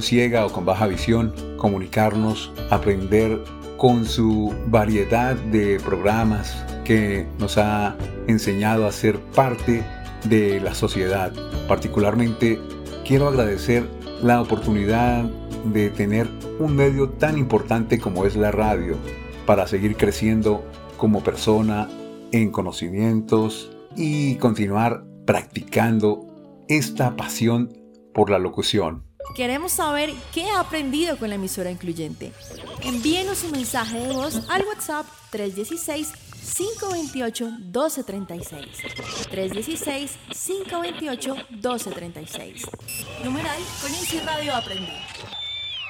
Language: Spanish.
visión ciega o con baja visión, comunicarnos, aprender con su variedad de programas que nos ha enseñado a ser parte de la sociedad. Particularmente quiero agradecer la oportunidad de tener un medio tan importante como es la radio para seguir creciendo como persona en conocimientos y continuar practicando esta pasión por la locución. Queremos saber qué ha aprendido con la emisora incluyente. Envíenos un mensaje de voz al WhatsApp 316-528-1236. 316-528-1236. Numeral Conexión Radio Aprendí.